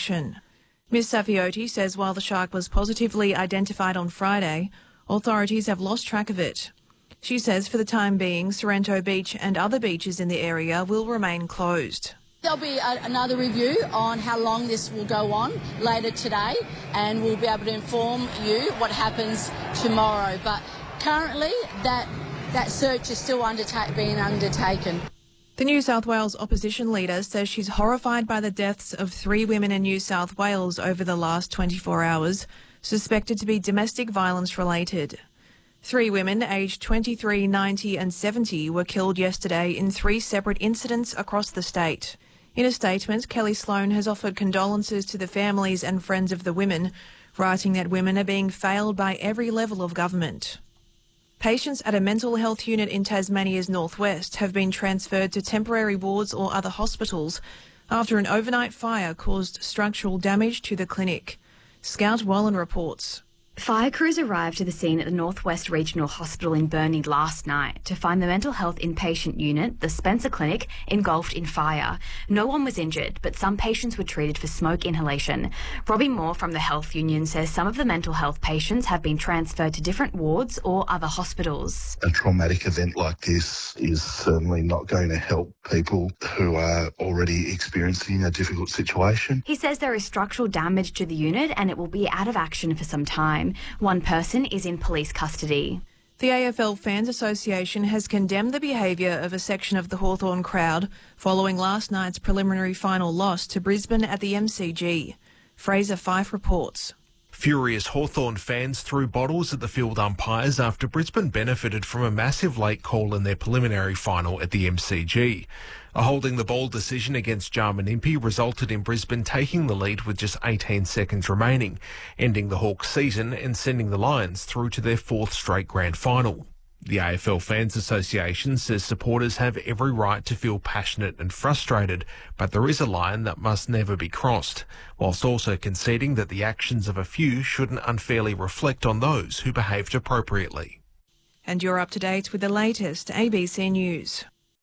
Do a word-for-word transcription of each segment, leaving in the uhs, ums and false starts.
infection. Miz Saffioti says while the shark was positively identified on Friday, authorities have lost track of it. She says for the time being, Sorrento Beach and other beaches in the area will remain closed. There'll be a, another review on how long this will go on later today, and we'll be able to inform you what happens tomorrow. But currently, that that search is still undertake, being undertaken. The New South Wales opposition leader says she's horrified by the deaths of three women in New South Wales over the last twenty-four hours, suspected to be domestic violence related. Three women, aged twenty-three, ninety and seventy, were killed yesterday in three separate incidents across the state. In a statement, Kelly Sloan has offered condolences to the families and friends of the women, writing that women are being failed by every level of government. Patients at a mental health unit in Tasmania's northwest have been transferred to temporary wards or other hospitals after an overnight fire caused structural damage to the clinic. Scout Wallen reports. Fire crews arrived to the scene at the Northwest Regional Hospital in Burnie last night to find the mental health inpatient unit, the Spencer Clinic, engulfed in fire. No one was injured, but some patients were treated for smoke inhalation. Robbie Moore from the Health Union says some of the mental health patients have been transferred to different wards or other hospitals. A traumatic event like this is certainly not going to help people who are already experiencing a difficult situation. He says there is structural damage to the unit and it will be out of action for some time. One person is in police custody. The A F L Fans Association has condemned the behaviour of a section of the Hawthorn crowd following last night's preliminary final loss to Brisbane at the M C G. Fraser Fife reports. Furious Hawthorn fans threw bottles at the field umpires after Brisbane benefited from a massive late call in their preliminary final at the M C G. A holding the ball decision against Jarman Impey resulted in Brisbane taking the lead with just eighteen seconds remaining, ending the Hawks season and sending the Lions through to their fourth straight grand final. The A F L Fans Association says supporters have every right to feel passionate and frustrated, but there is a line that must never be crossed, whilst also conceding that the actions of a few shouldn't unfairly reflect on those who behaved appropriately. And you're up to date with the latest A B C News.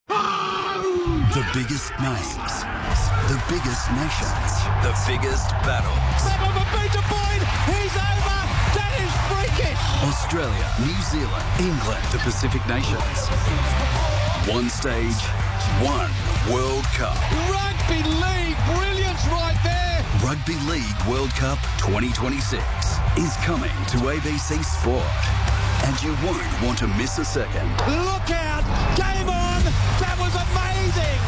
The biggest names, the biggest nations, the biggest battles. Never beat a point. He's over. That is freakish. Australia, New Zealand, England, the Pacific nations. One stage, one World Cup. Rugby League, brilliance right there. Rugby League World Cup twenty twenty-six is coming to A B C Sport. And you won't want to miss a second. Look out! Game on! That was amazing!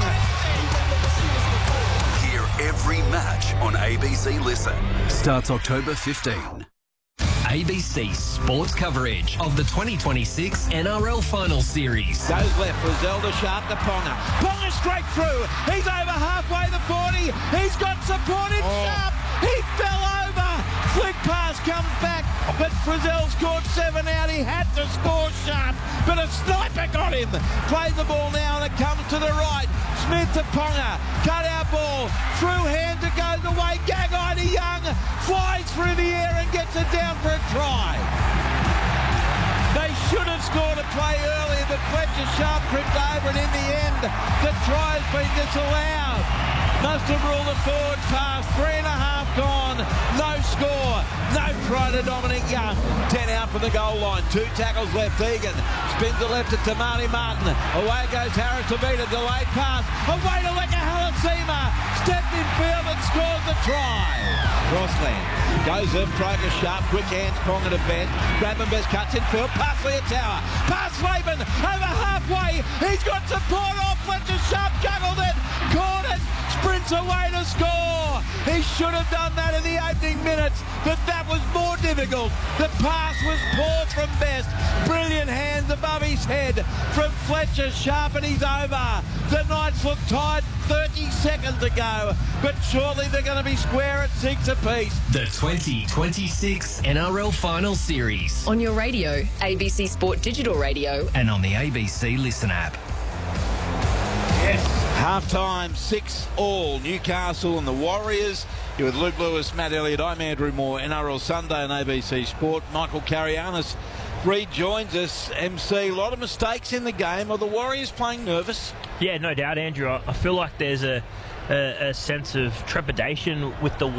Hear every match on A B C Listen. Starts October fifteenth. A B C Sports coverage of the twenty twenty-six N R L Final Series. Goes left for Zelda Sharp to Ponga. Ponga straight through. He's over halfway the forty. He's got support in oh. Sharp. He fell over. Flick pass comes back, but Frizzell scored seven out. He had to score Sharp, but a sniper got him. Plays the ball now and it comes to the right. Smith to Ponga. Cut out ball. Through hand it goes away. Gagai to Young. Flies through the air and gets it down for a try. They should have scored a play earlier, but Fletcher Sharp tripped over, and in the end, the try has been disallowed. Must have ruled a forward pass. Three and a half gone. No score. No try to Dominic Young. Ten out from the goal line. Two tackles left. Egan spins the left to Tamani Martin. Away goes Harris to beat a delayed pass. Away to Leka Halasima. Stepped in field and scores the try. Crossland goes left. Kroger Sharp. Quick hands. Ponga to Ben. Bradman Best cuts in field. Pass Leah Tower. Pass Laban. Over halfway. He's got support off. Fletcher Sharp juggled it. Caught it. Sprints away to score. He should have done that in the opening minutes, but that was more difficult. The pass was poor from Best. Brilliant hands above his head from Fletcher Sharp, and he's over. The Knights look tied thirty seconds ago, but surely they're going to be square at six apiece. The twenty twenty-six N R L Final Series. On your radio, A B C Sport Digital Radio, and on the A B C Listen app. Yes. Half-time, six all. Newcastle and the Warriors. You're with Luke Lewis, Matt Elliott. I'm Andrew Moore. N R L Sunday on A B C Sport. Michael Carianis rejoins us. M C, a lot of mistakes in the game. Are the Warriors playing nervous? Yeah, no doubt, Andrew. I feel like there's a, a, a sense of trepidation with the